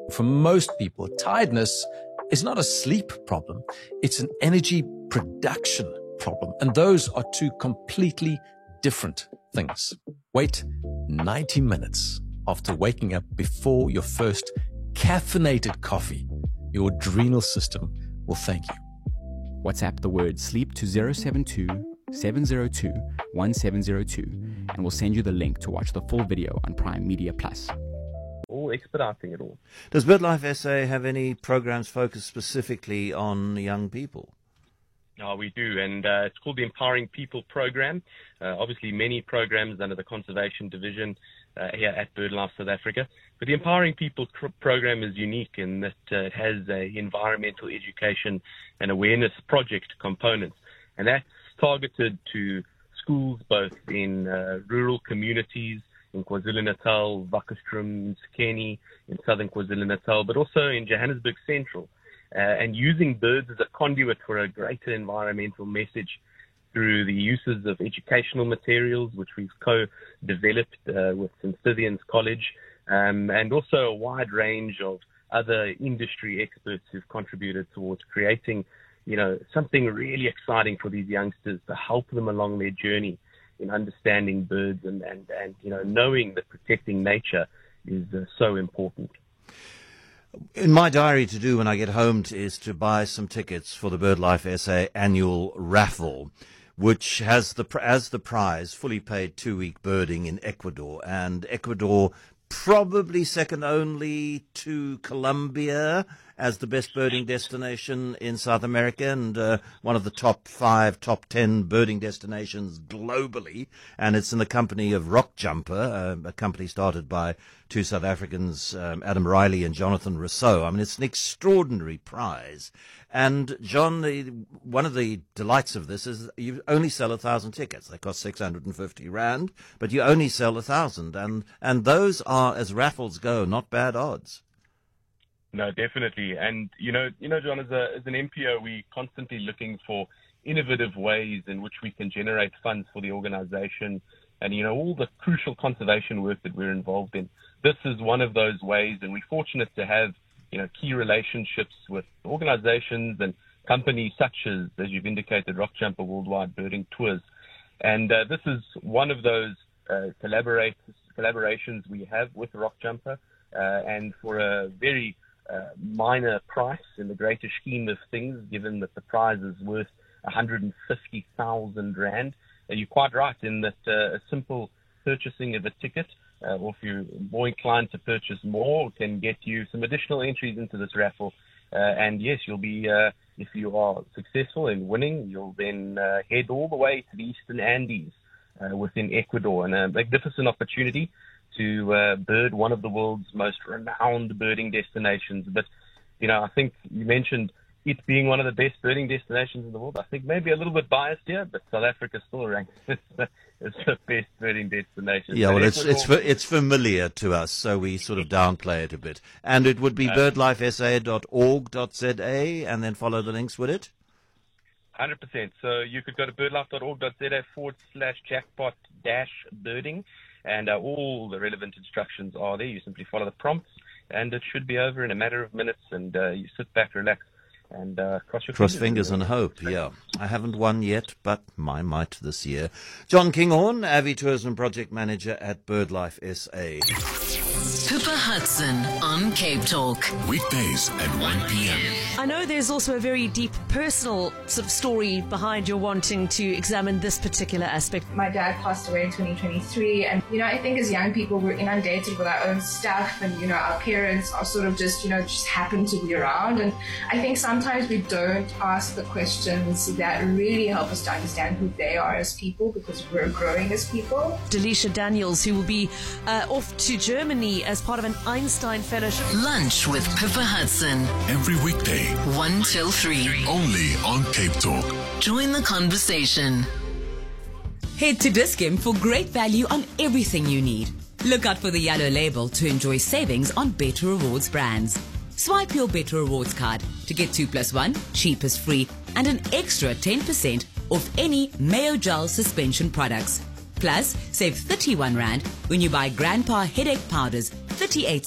For most people, tiredness is not a sleep problem. It's an energy production problem. And those are two completely different things. Wait 90 minutes after waking up before your first caffeinated coffee. Your adrenal system will thank you. WhatsApp the word sleep to 072 702 1702 and we'll send you the link to watch the full video on Prime Media Plus. All expediting it all. Does BirdLife SA have any programs focused specifically on young people? Oh, we do, and it's called the Empowering People Program. Obviously, many programs under the Conservation Division here at BirdLife South Africa. But the Empowering People Program is unique in that it has a environmental education and awareness project components, and that's targeted to schools both in rural communities, in KwaZulu-Natal, Wakkerstroom, Sekeni, in southern KwaZulu-Natal, but also in Johannesburg Central, and using birds as a conduit for a greater environmental message through the uses of educational materials, which we've co-developed with St. Stithians College, and also a wide range of other industry experts who've contributed towards creating, something really exciting for these youngsters to help them along their journey in understanding birds and knowing that protecting nature is so important. In my diary to do when I get home is to buy some tickets for the BirdLife SA annual raffle, which has as the prize fully paid 2-week birding in Ecuador. And Ecuador probably second only to Colombia as the best birding destination in South America, and one of the top 10 birding destinations globally. And it's in the company of Rock Jumper, a company started by two South Africans, Adam Riley and Jonathan Rousseau. I mean, it's an extraordinary prize. And John, one of the delights of this is you only sell 1,000 tickets. They cost 650 rand, but you only sell 1,000, and those are, as raffles go, not bad odds. No, definitely. And, John, as an MPO, we're constantly looking for innovative ways in which we can generate funds for the organization and, all the crucial conservation work that we're involved in. This is one of those ways, and we're fortunate to have, key relationships with organizations and companies such as you've indicated, Rock Jumper Worldwide Birding Tours. And this is one of those collaborations we have with Rock Jumper, and for a very minor price in the greater scheme of things, given that the prize is worth 150,000 rand. You're quite right in that a simple purchasing of a ticket, or if you're more inclined to purchase more, can get you some additional entries into this raffle. And yes, you'll be, if you are successful in winning, you'll then head all the way to the Eastern Andes within Ecuador, and a magnificent opportunity to bird one of the world's most renowned birding destinations. But, I think you mentioned it being one of the best birding destinations in the world. I think maybe a little bit biased here, but South Africa still ranks as the best birding destination. Yeah, well, it's familiar to us, so we sort of downplay it a bit. And it would be birdlifesa.org.za and then follow the links with it? 100%. So you could go to birdlife.org.za/jackpot-birding, and all the relevant instructions are there. You simply follow the prompts, and it should be over in a matter of minutes, and you sit back, relax, and cross fingers and hope. Yeah, I haven't won yet, but I might this year. John Kinghorn, Avi Tourism Project Manager at BirdLife SA. Pippa Hudson on Cape Talk. Weekdays at 1 p.m. I know there's also a very deep personal sort of story behind your wanting to examine this particular aspect. My dad passed away in 2023, and I think as young people we're inundated with our own stuff, and our parents are sort of just happen to be around, and I think sometimes we don't ask the questions that really help us to understand who they are as people, because we're growing as people. Delisha Daniels, who will be off to Germany as part of an Einstein Fellowship. Lunch with Pippa Hudson. Every weekday, 1 till 3. only on Cape Talk. Join the conversation. Head to Dis-Chem for great value on everything you need. Look out for the yellow label to enjoy savings on Better Rewards brands. Swipe your Better Rewards card to get 2+1, cheap as free, and an extra 10% off any Mayo Gel suspension products. Plus, save 31 Rand when you buy Grandpa headache powders, 38